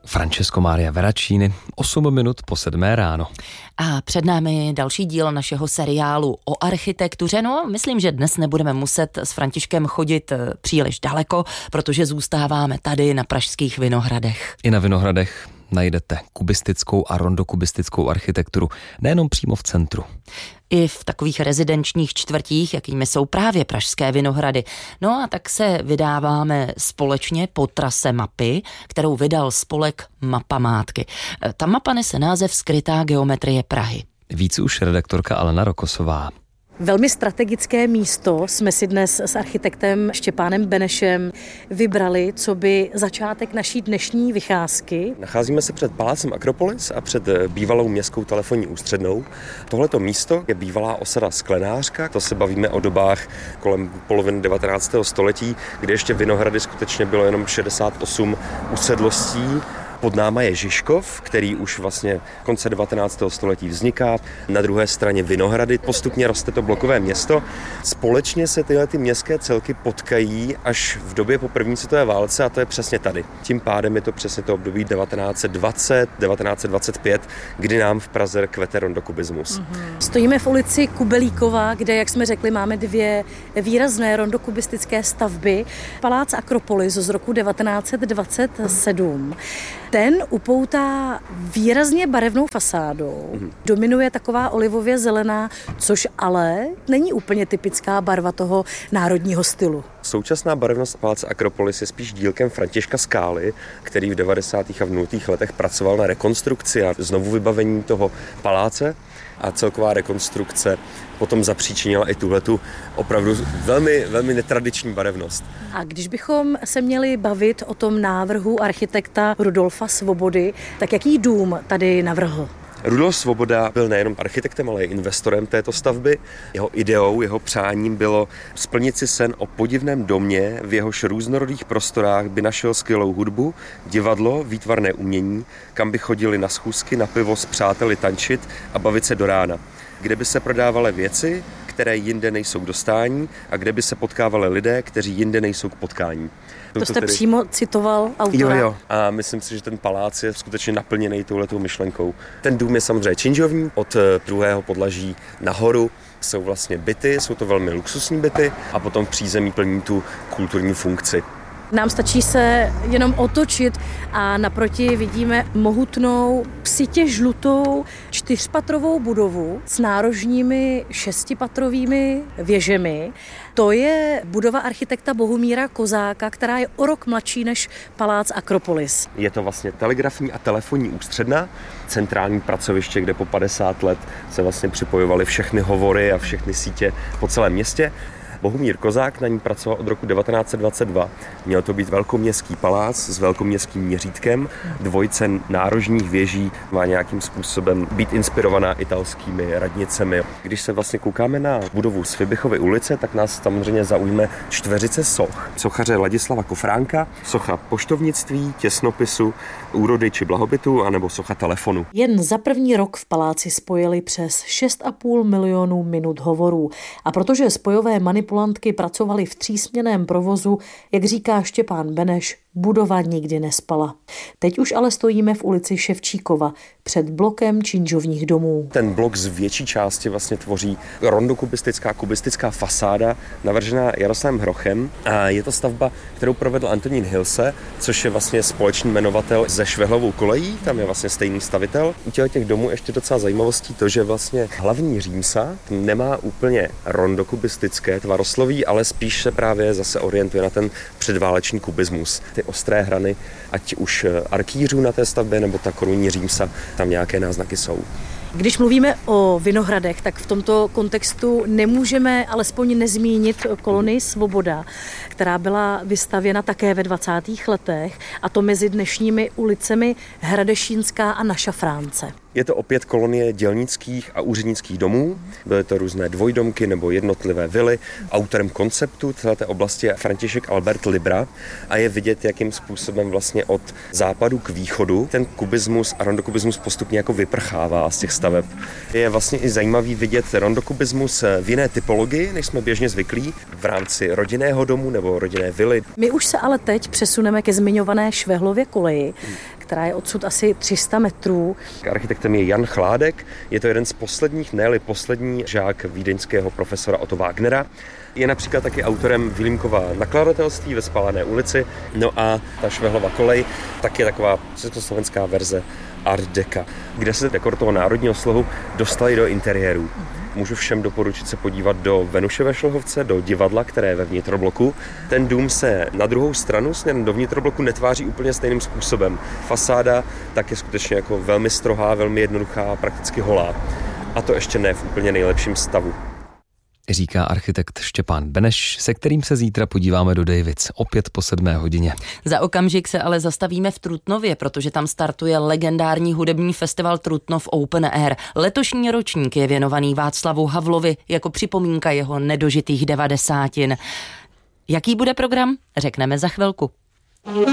Francesco Maria Veracini, 8 minut po 7 ráno. A před námi další díl našeho seriálu o architektuře. No, myslím, že dnes nebudeme muset s Františkem chodit příliš daleko, protože zůstáváme tady na pražských Vinohradech. I na Vinohradech najdete kubistickou a rondokubistickou architekturu, nejenom přímo v centru. I v takových rezidenčních čtvrtích, jakými jsou právě pražské Vinohrady. No a tak se vydáváme společně po trase mapy, kterou vydal spolek Mapamátky. Ta mapa nese název Skrytá geometrie Prahy. Víc už redaktorka Alena Rokosová. Velmi strategické místo jsme si dnes s architektem Štěpánem Benešem vybrali, co by začátek naší dnešní vycházky. Nacházíme se před palácem Akropolis a před bývalou městskou telefonní ústřednou. Tohleto místo je bývalá osada Sklenářka. To se bavíme o dobách kolem poloviny 19. století, kdy ještě Vinohrady skutečně bylo jenom 68 usedlostí. Pod náma je Žižkov, který už vlastně konce 19. století vzniká. Na druhé straně Vinohrady. Postupně roste to blokové město. Společně se tyhle městské celky potkají až v době po první světové válce a to je přesně tady. Tím pádem je to přesně to období 1920, 1925, kdy nám v Praze kvete rondokubismus. Stojíme v ulici Kubelíkova, kde, jak jsme řekli, máme dvě výrazné rondokubistické stavby. Palác Akropolis z roku 1927. Ten upoutá výrazně barevnou fasádou. Dominuje taková olivově zelená, což ale není úplně typická barva toho národního stylu. Současná barevnost paláce Akropolis je spíš dílkem Františka Skály, který v 90. a v 0. letech pracoval na rekonstrukci a znovu vybavení toho paláce. A celková rekonstrukce potom zapříčinila i tuhletu opravdu velmi, velmi netradiční barevnost. A když bychom se měli bavit o tom návrhu architekta Rudolfa Svobody, tak jaký dům tady navrhl? Rudolf Svoboda byl nejenom architektem, ale i investorem této stavby. Jeho ideou, jeho přáním bylo splnit si sen o podivném domě, v jehož různorodých prostorách by našel skvělou hudbu, divadlo, výtvarné umění, kam by chodili na schůzky, na pivo s přáteli tančit a bavit se do rána. Kde by se prodávaly věci, které jinde nejsou k dostání a kde by se potkávali lidé, kteří jinde nejsou k potkání. To jste přímo citoval autora. Jo. A myslím si, že ten palác je skutečně naplněný touhletou myšlenkou. Ten dům je samozřejmě činžovní, od druhého podlaží nahoru jsou vlastně byty, jsou to velmi luxusní byty a potom v přízemí plní tu kulturní funkci. Nám stačí se jenom otočit a naproti vidíme mohutnou, psitě žlutou 4patrovou budovu s nárožními 6patrovými věžemi. To je budova architekta Bohumíra Kozáka, která je o rok mladší než palác Akropolis. Je to vlastně telegrafní a telefonní ústředna, centrální pracoviště, kde po 50 let se vlastně připojovaly všechny hovory a všechny sítě po celém městě. Bohumír Kozák na ní pracoval od roku 1922. Měl to být velkoměstský palác s velkoměstským měřítkem. Dvojice nárožních věží má nějakým způsobem být inspirovaná italskými radnicemi. Když se vlastně koukáme na budovu z Fibichovy ulice, tak nás samozřejmě zaujme čtveřice soch. Sochaře Ladislava Kofránka, socha poštovnictví, těsnopisu, úrody či blahobytu, anebo socha telefonu. Jen za první rok v paláci spojili přes 6,5 milionu minut hovorů. A protože spojové manipulantky pracovaly v třísměnném provozu, jak říká Štěpán Beneš, budova nikdy nespala. Teď už ale stojíme v ulici Ševčíkova před blokem činžovních domů. Ten blok z větší části vlastně tvoří rondokubistická fasáda navržená Jaroslavem Hrochem. A je to stavba, kterou provedl Antonín Hilse, což je vlastně společný jmenovatel se Švehlovou kolejí, tam je vlastně stejný stavitel. U těch domů ještě docela zajímavostí to, že vlastně hlavní římsa nemá úplně rondokubistické tvarosloví, ale spíš se právě zase orientuje na ten předváleční kubismus. Ty ostré hrany, ať už arkýřů na té stavbě, nebo ta korunní římsa, tam nějaké náznaky jsou. Když mluvíme o Vinohradech, tak v tomto kontextu nemůžeme alespoň nezmínit kolonii Svoboda, která byla vystavěna také ve 20. letech, a to mezi dnešními ulicemi Hradešínská a Na Šafránce. Je to opět kolonie dělnických a úřednických domů. Byly to různé dvojdomky nebo jednotlivé vily. Autorem konceptu této oblasti je František Albert Libra a je vidět, jakým způsobem vlastně od západu k východu ten kubismus a rondokubismus postupně jako vyprchává z těch staveb. Je vlastně i zajímavý vidět rondokubismus v jiné typologii, než jsme běžně zvyklí, v rámci rodinného domu nebo rodinné vily. My už se ale teď přesuneme ke zmiňované Švehlově koleji, která je odsud asi 300 metrů. Architektem je Jan Chládek, je to jeden z posledních, ne-li poslední žák vídeňského profesora Otto Wagnera. Je například taky autorem Vilímkova nakladatelství ve Spálené ulici. No a ta Švehlova kolej tak je taková československá verze Art Deca, kde se dekor toho národního slohu dostali do interiérů. Můžu všem doporučit se podívat do Venuše ve Šlehovce, do divadla, které je ve vnitrobloku. Ten dům se na druhou stranu směrem do vnitrobloku netváří úplně stejným způsobem. Fasáda tak je skutečně jako velmi strohá, velmi jednoduchá, prakticky holá. A to ještě ne v úplně nejlepším stavu. Říká architekt Štěpán Beneš, se kterým se zítra podíváme do Davids, opět po 7:00. Za okamžik se ale zastavíme v Trutnově, protože tam startuje legendární hudební festival Trutnov Open Air. Letošní ročník je věnovaný Václavu Havlovi jako připomínka jeho nedožitých 90. Jaký bude program? Řekneme za chvilku.